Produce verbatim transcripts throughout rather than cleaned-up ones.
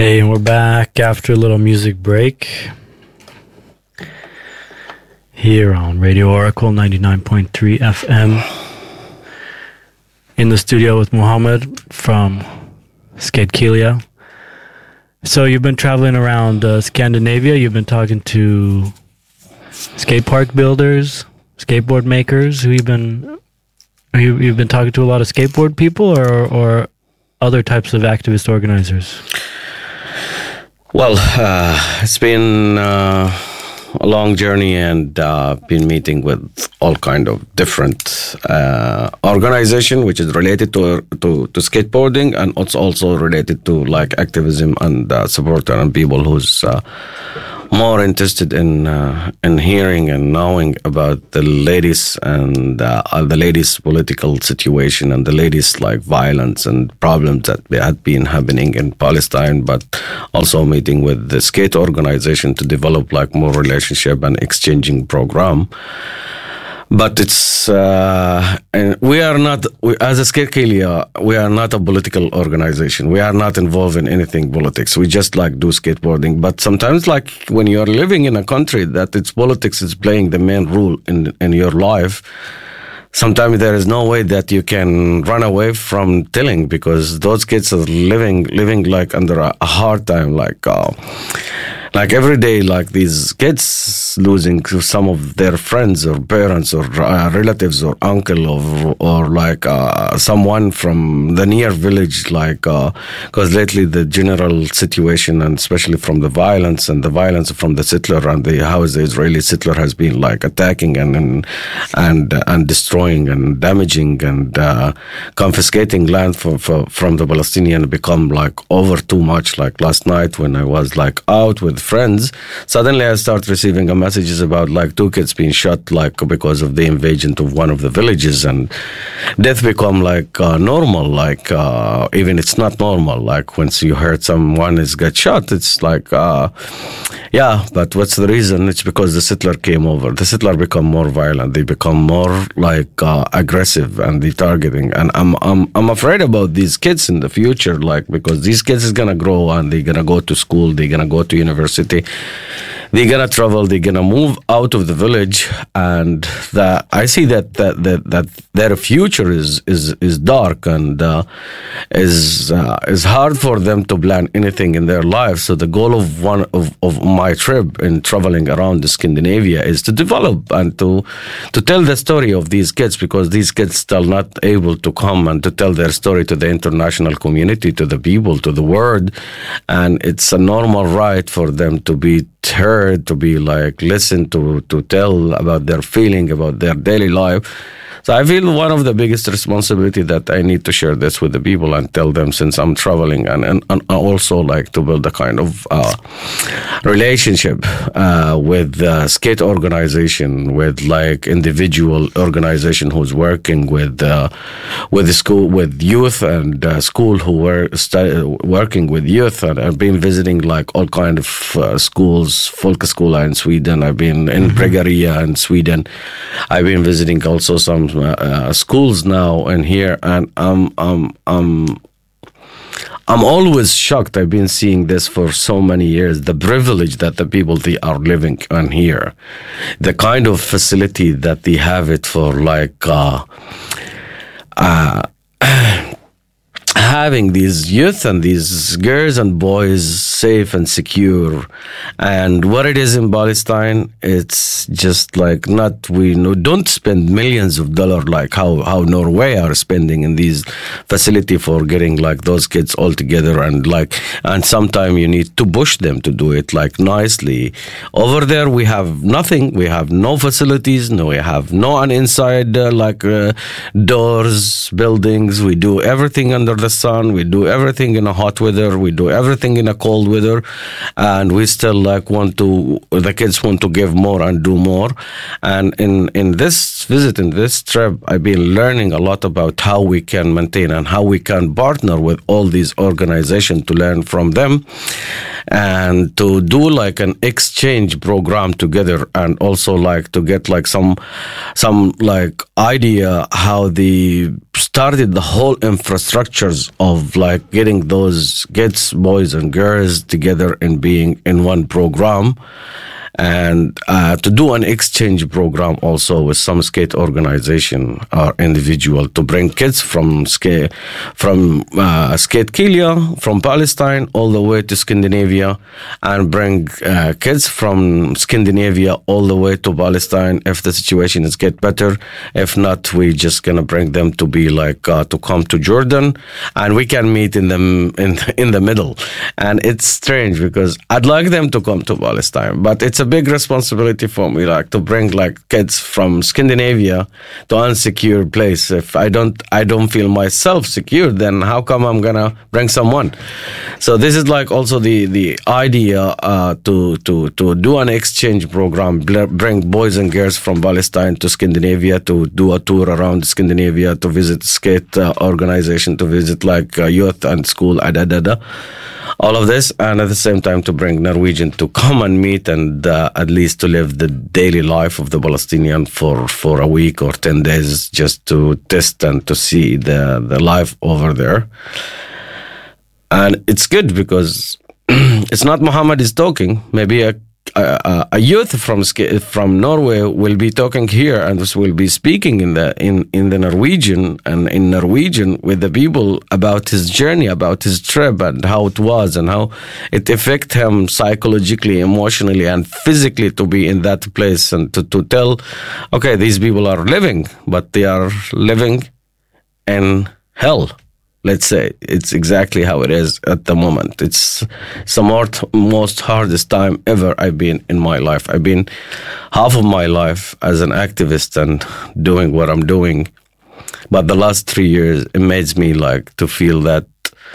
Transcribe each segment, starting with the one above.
Hey, and we're back after a little music break here on Radio Oracle ninety-nine point three F M. In the studio with Muhammad from Skatekelia. So you've been traveling around uh, Scandinavia. You've been talking to skate park builders, skateboard makers. Who you've been? You, you've been talking to a lot of skateboard people, or or other types of activist organizers. Well, uh, it's been uh, a long journey, and uh, been meeting with all kind of different uh, organization, which is related to, to to skateboarding, and it's also related to like activism and uh, support and people who's uh, more interested in uh, in hearing and knowing about the latest and uh, the latest political situation and the latest like violence and problems that had been happening in Palestine, but also meeting with the skate organization to develop like more relationship and exchanging program. But it's uh, and we are not we, as a Skatekelia, we are not a political organization. We are not involved in anything politics. We just like do skateboarding. But sometimes, like when you are living in a country that its politics is playing the main role in in your life, sometimes there is no way that you can run away from telling, because those kids are living living like under a, a hard time, like. Uh, Like every day, like these kids losing some of their friends or parents or uh, relatives or uncle or or like uh, someone from the near village, like because uh, lately the general situation, and especially from the violence and the violence from the settler and the how the Israeli settler has been like attacking and and and, uh, and destroying and damaging and uh, confiscating land for, for, from the Palestinian become like over too much. Like last night when I was like out with friends, suddenly I start receiving a messages about like two kids being shot like because of the invasion of one of the villages, and death become like uh, normal, like uh, even it's not normal, like once you heard someone is get shot, it's like uh, yeah, but what's the reason? It's because the settler came over. The settler become more violent, they become more like uh, aggressive, and they targeting, and I'm I'm I'm afraid about these kids in the future, like because these kids is gonna grow and they're gonna go to school, they're gonna go to university, they're gonna travel, they're gonna move out of the village, and the, I see that that, that that their future is is is dark, and uh, is uh, is hard for them to plan anything in their life. So the goal of one of, of my trip in traveling around Scandinavia is to develop and to to tell the story of these kids, because these kids still not able to come and to tell their story to the international community, to the people, to the world, and it's a normal right for them to be heard, to be like listened to, to tell about their feeling, about their daily life. So I feel one of the biggest responsibility that I need to share this with the people and tell them, since I'm traveling, and, and, and also like to build a kind of uh, relationship uh, with the skate organization, with like individual organization who's working with uh, with the school, with youth and uh, school who were stu- working with youth. And I've been visiting like all kind of uh, schools, Folkhögskola in Sweden. I've been in mm-hmm. Bregaria in Sweden. I've been visiting also some Uh, schools now and here, and um, um, um, I'm always shocked. I've been seeing this for so many years, the privilege that the people they are living on here, the kind of facility that they have it for, like uh, uh, having these youth and these girls and boys safe and secure. And what it is in Palestine, it's just like not, we no, don't spend millions of dollars like how, how Norway are spending in these facility for getting like those kids all together, and like, and sometimes you need to push them to do it like nicely. Over there we have nothing, we have no facilities, no, we have no an inside uh, like uh, doors, buildings. We do everything under the sun, we do everything in a hot weather, we do everything in a cold weather, and we still like want to, the kids want to give more and do more. And in in this visit, in this trip, I've been learning a lot about how we can maintain and how we can partner with all these organizations to learn from them and to do like an exchange program together, and also like to get like some some like idea how they started the whole infrastructures of like getting those kids, boys and girls together and being in one program. And uh, to do an exchange program also with some skate organization or individual to bring kids from skate from uh, Skate Kilia, from Palestine, all the way to Scandinavia, and bring uh, kids from Scandinavia all the way to Palestine if the situation is get better. If not, we just gonna bring them to be like uh, to come to Jordan, and we can meet in the in in the middle. And it's strange because I'd like them to come to Palestine, but it's a big responsibility for me, like to bring like kids from Scandinavia to unsecure place. If I don't, I don't feel myself secure, then how come I'm gonna bring someone? So this is like also the the idea uh, to to to do an exchange program, bring boys and girls from Palestine to Scandinavia to do a tour around Scandinavia, to visit skate uh, organization, to visit like uh, youth and school, adadada. All of this, and at the same time to bring Norwegian to come and meet and uh, at least to live the daily life of the Palestinian for, for a week or ten days, just to test and to see the, the life over there. And it's good because it's not Muhammad is talking. Maybe a a, a youth from from Norway will be talking here and will be speaking in the in, in the Norwegian and in Norwegian with the people about his journey, about his trip, and how it was and how it affected him psychologically, emotionally, and physically to be in that place and to, to tell, okay, these people are living, but they are living in hell. Let's say it's exactly how it is at the moment. It's the most, most hardest time ever I've been in my life. I've been half of my life as an activist and doing what I'm doing. But the last three years, it makes me like to feel that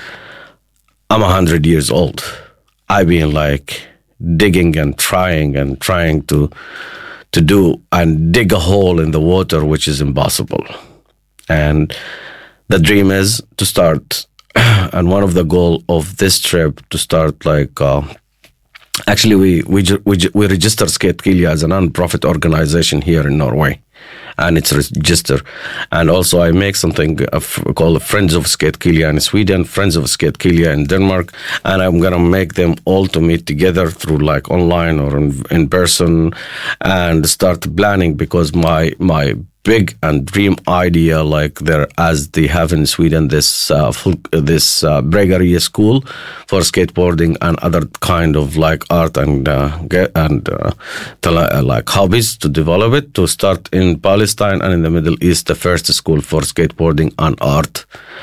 I'm a hundred years old. I've been like digging and trying and trying to to do and dig a hole in the water, which is impossible. And the dream is to start, and one of the goal of this trip to start like, uh, actually we we we we register Skate Kilia as a non-profit organization here in Norway, and it's registered. And also I make something called Friends of Skate Kilia in Sweden, Friends of Skate Kilia in Denmark, and I'm gonna make them all to meet together through like online or in, in person, and start planning, because my my big and dream idea, like there as they have in Sweden, this uh, full, this uh, Bregaria school for skateboarding and other kind of like art and uh, get, and uh, tele, uh, like hobbies to develop it, to start in Palestine and in the Middle East, the first school for skateboarding and art.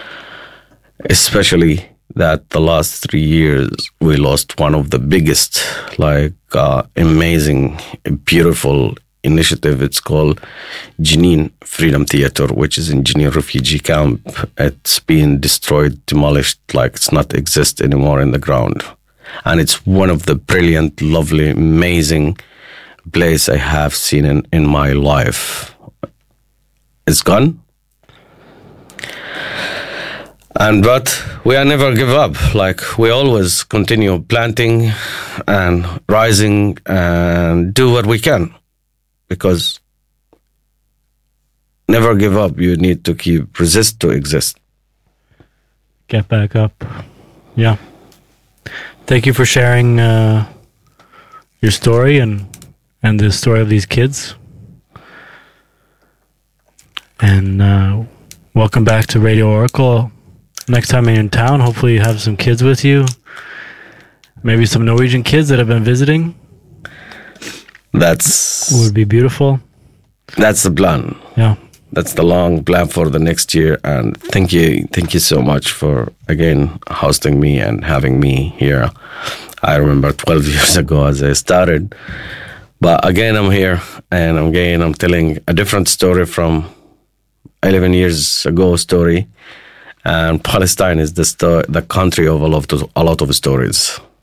Especially that the last three years we lost one of the biggest, like uh, amazing, beautiful initiative. It's called Jenin Freedom Theater, which is in Jenin refugee camp. It's been destroyed, demolished, like it's not exist anymore in the ground. And it's one of the brilliant, lovely, amazing place I have seen in, in my life. It's gone. And but we are never give up. Like we always continue planting and rising and do what we can. Because never give up. You need to keep resist to exist. Get back up. Yeah. Thank you for sharing uh, your story and and the story of these kids. And uh, welcome back to Radio Oracle. Next time you're in town, hopefully you have some kids with you. Maybe some Norwegian kids that have been visiting. That's would be beautiful. That's the plan. Yeah. That's the long plan for the next year. And thank you, thank you so much for again hosting me and having me here. I remember twelve years ago as I started, but again I'm here, and again I'm telling a different story from eleven years ago story. And Palestine is the sto- the country of a lot of a lot of stories.